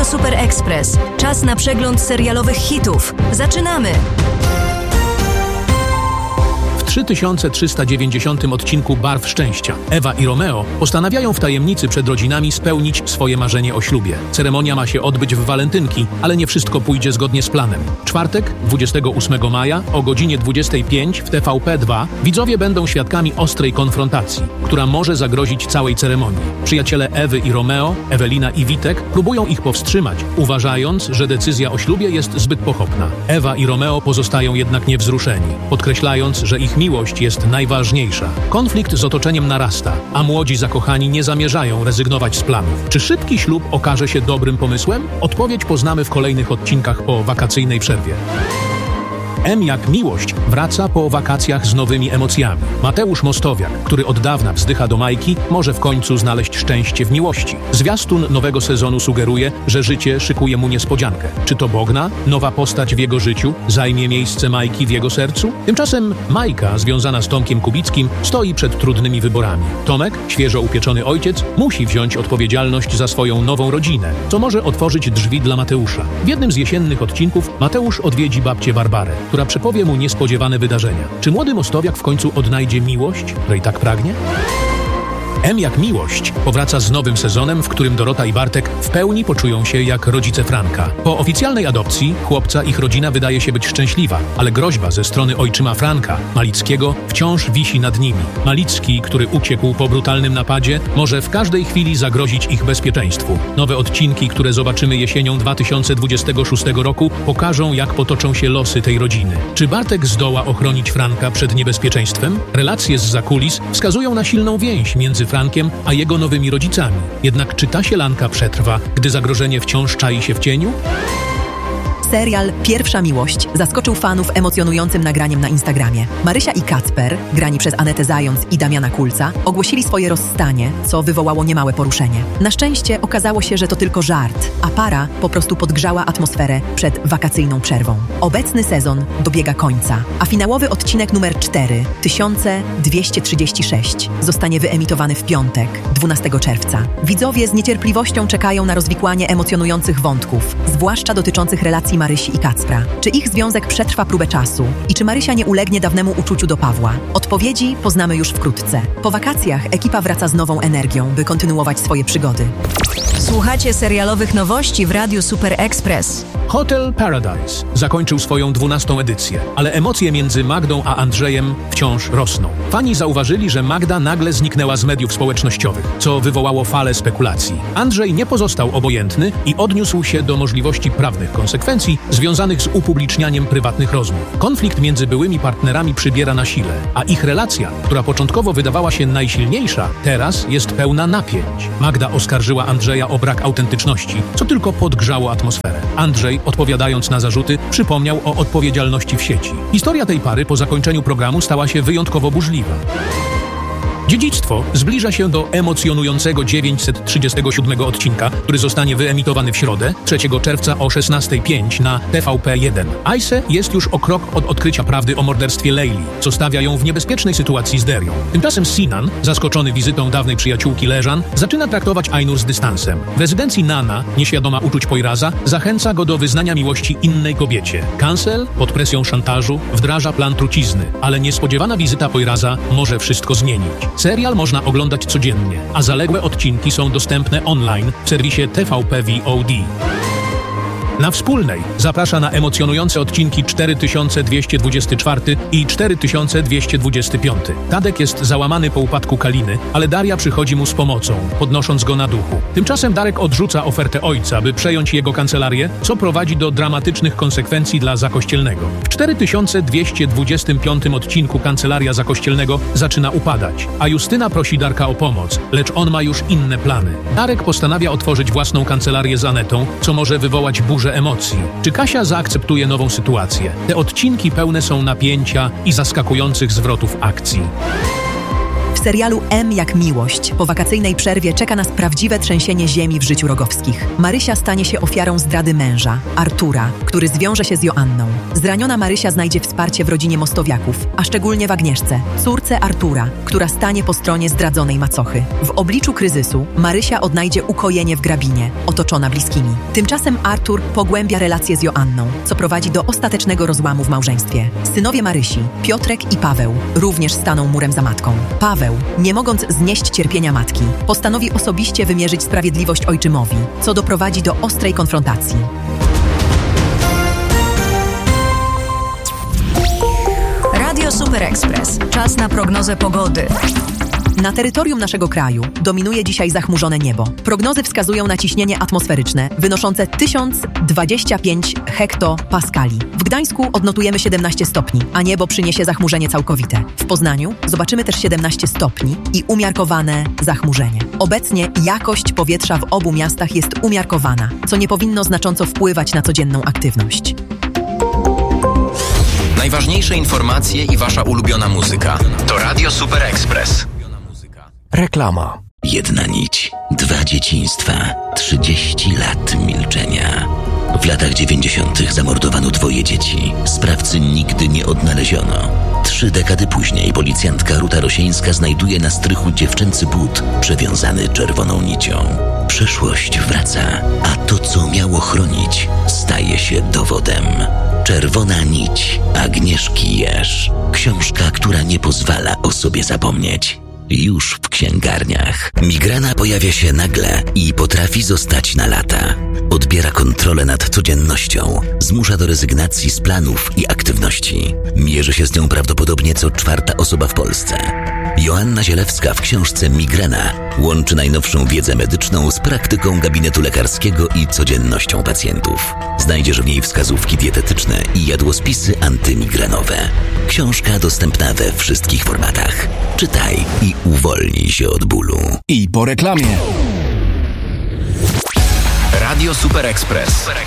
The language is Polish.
Super Express. Czas na przegląd serialowych hitów. Zaczynamy! W 3390 odcinku Barw Szczęścia Ewa i Romeo postanawiają w tajemnicy przed rodzinami spełnić swoje marzenie o ślubie. Ceremonia ma się odbyć w walentynki, ale nie wszystko pójdzie zgodnie z planem. Czwartek, 28 maja o godzinie 25 w TVP2 widzowie będą świadkami ostrej konfrontacji, która może zagrozić całej ceremonii. Przyjaciele Ewy i Romeo, Ewelina i Witek, próbują ich powstrzymać, uważając, że decyzja o ślubie jest zbyt pochopna. Ewa i Romeo pozostają jednak niewzruszeni, podkreślając, że ich miłość jest najważniejsza. Konflikt z otoczeniem narasta, a młodzi zakochani nie zamierzają rezygnować z planów. Czy szybki ślub okaże się dobrym pomysłem? Odpowiedź poznamy w kolejnych odcinkach po wakacyjnej przerwie. M jak miłość wraca po wakacjach z nowymi emocjami. Mateusz Mostowiak, który od dawna wzdycha do Majki, może w końcu znaleźć szczęście w miłości. Zwiastun nowego sezonu sugeruje, że życie szykuje mu niespodziankę. Czy to Bogna, nowa postać w jego życiu, zajmie miejsce Majki w jego sercu? Tymczasem Majka, związana z Tomkiem Kubickim, stoi przed trudnymi wyborami. Tomek, świeżo upieczony ojciec, musi wziąć odpowiedzialność za swoją nową rodzinę, co może otworzyć drzwi dla Mateusza. W jednym z jesiennych odcinków Mateusz odwiedzi babcię Barbarę, która przepowie mu niespodziewane wydarzenia. Czy młody Mostowiak w końcu odnajdzie miłość, której tak pragnie? M jak miłość powraca z nowym sezonem, w którym Dorota i Bartek w pełni poczują się jak rodzice Franka. Po oficjalnej adopcji chłopca ich rodzina wydaje się być szczęśliwa, ale groźba ze strony ojczyma Franka, Malickiego, wciąż wisi nad nimi. Malicki, który uciekł po brutalnym napadzie, może w każdej chwili zagrozić ich bezpieczeństwu. Nowe odcinki, które zobaczymy jesienią 2026 roku, pokażą, jak potoczą się losy tej rodziny. Czy Bartek zdoła ochronić Franka przed niebezpieczeństwem? Relacje zza kulis wskazują na silną więź między Frankiem a jego nowymi rodzicami. Jednak czy ta sielanka przetrwa, gdy zagrożenie wciąż czai się w cieniu? Serial Pierwsza Miłość zaskoczył fanów emocjonującym nagraniem na Instagramie. Marysia i Kacper, grani przez Anetę Zając i Damiana Kulca, ogłosili swoje rozstanie, co wywołało niemałe poruszenie. Na szczęście okazało się, że to tylko żart, a para po prostu podgrzała atmosferę przed wakacyjną przerwą. Obecny sezon dobiega końca, a finałowy odcinek numer 4, 1236, zostanie wyemitowany w piątek, 12 czerwca. Widzowie z niecierpliwością czekają na rozwikłanie emocjonujących wątków, zwłaszcza dotyczących relacji Marysi i Kacpra. Czy ich związek przetrwa próbę czasu? I czy Marysia nie ulegnie dawnemu uczuciu do Pawła? Odpowiedzi poznamy już wkrótce. Po wakacjach ekipa wraca z nową energią, by kontynuować swoje przygody. Słuchacie serialowych nowości w Radiu Super Express. Hotel Paradise zakończył swoją 12. edycję, ale emocje między Magdą a Andrzejem wciąż rosną. Fani zauważyli, że Magda nagle zniknęła z mediów społecznościowych, co wywołało falę spekulacji. Andrzej nie pozostał obojętny i odniósł się do możliwości prawnych konsekwencji związanych z upublicznianiem prywatnych rozmów. Konflikt między byłymi partnerami przybiera na sile, a ich relacja, która początkowo wydawała się najsilniejsza, teraz jest pełna napięć. Magda oskarżyła Andrzeja o brak autentyczności, co tylko podgrzało atmosferę. Andrzej, odpowiadając na zarzuty, przypomniał o odpowiedzialności w sieci. Historia tej pary po zakończeniu programu stała się wyjątkowo burzliwa. Dziedzictwo zbliża się do emocjonującego 937 odcinka, który zostanie wyemitowany w środę, 3 czerwca o 16:05 na TVP1. Ayse jest już o krok od odkrycia prawdy o morderstwie Leili, co stawia ją w niebezpiecznej sytuacji z Derią. Tymczasem Sinan, zaskoczony wizytą dawnej przyjaciółki Leżan, zaczyna traktować Ainur z dystansem. W rezydencji Nana, nieświadoma uczuć Poyraza, zachęca go do wyznania miłości innej kobiecie. Cancel, pod presją szantażu, wdraża plan trucizny, ale niespodziewana wizyta Poyraza może wszystko zmienić. Serial można oglądać codziennie, a zaległe odcinki są dostępne online w serwisie TVP VOD. Na Wspólnej zaprasza na emocjonujące odcinki 4224 i 4225. Tadek jest załamany po upadku Kaliny, ale Daria przychodzi mu z pomocą, podnosząc go na duchu. Tymczasem Darek odrzuca ofertę ojca, by przejąć jego kancelarię, co prowadzi do dramatycznych konsekwencji dla Zakościelnego. W 4225 odcinku kancelaria Zakościelnego zaczyna upadać, a Justyna prosi Darka o pomoc, lecz on ma już inne plany. Darek postanawia otworzyć własną kancelarię z Anetą, co może wywołać burzę emocji. Czy Kasia zaakceptuje nową sytuację? Te odcinki pełne są napięcia i zaskakujących zwrotów akcji. W serialu M jak miłość po wakacyjnej przerwie czeka nas prawdziwe trzęsienie ziemi w życiu Rogowskich. Marysia stanie się ofiarą zdrady męża, Artura, który zwiąże się z Joanną. Zraniona Marysia znajdzie wsparcie w rodzinie Mostowiaków, a szczególnie w Agnieszce, córce Artura, która stanie po stronie zdradzonej macochy. W obliczu kryzysu Marysia odnajdzie ukojenie w Grabinie, otoczona bliskimi. Tymczasem Artur pogłębia relacje z Joanną, co prowadzi do ostatecznego rozłamu w małżeństwie. Synowie Marysi, Piotrek i Paweł, również staną murem za matką. Paweł, nie mogąc znieść cierpienia matki, postanowi osobiście wymierzyć sprawiedliwość ojczymowi, co doprowadzi do ostrej konfrontacji. Radio Super Express. Czas na prognozę pogody. Na terytorium naszego kraju dominuje dzisiaj zachmurzone niebo. Prognozy wskazują na ciśnienie atmosferyczne wynoszące 1025 hektopaskali. W Gdańsku odnotujemy 17 stopni, a niebo przyniesie zachmurzenie całkowite. W Poznaniu zobaczymy też 17 stopni i umiarkowane zachmurzenie. Obecnie jakość powietrza w obu miastach jest umiarkowana, co nie powinno znacząco wpływać na codzienną aktywność. Najważniejsze informacje i wasza ulubiona muzyka to Radio Super Express. Reklama. Jedna nić, 2 dzieciństwa, 30 lat milczenia. W latach 90. zamordowano 2 dzieci. Sprawcy nigdy nie odnaleziono. 3 dekady później policjantka Ruta Rosieńska znajduje na strychu dziewczęcy but przewiązany czerwoną nicią. Przeszłość wraca, a to, co miało chronić, staje się dowodem. Czerwona nić Agnieszki Jerz. Książka, która nie pozwala o sobie zapomnieć. Już w księgarniach. Migrena pojawia się nagle i potrafi zostać na lata. Odbiera kontrolę nad codziennością, zmusza do rezygnacji z planów i aktywności. Mierzy się z nią prawdopodobnie co 4. osoba w Polsce. Joanna Zielewska w książce Migrena łączy najnowszą wiedzę medyczną z praktyką gabinetu lekarskiego i codziennością pacjentów. Znajdziesz w niej wskazówki dietetyczne i jadłospisy antymigrenowe. Książka dostępna we wszystkich formatach. Czytaj i uwolnij się od bólu. I po reklamie. Radio Super Express.